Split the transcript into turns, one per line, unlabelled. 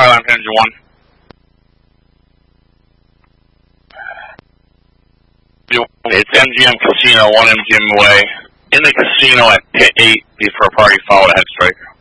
Skyline Passenger 1. It's MGM Casino, 1 MGM Way. In the casino at pit 8 before party followed, head straight.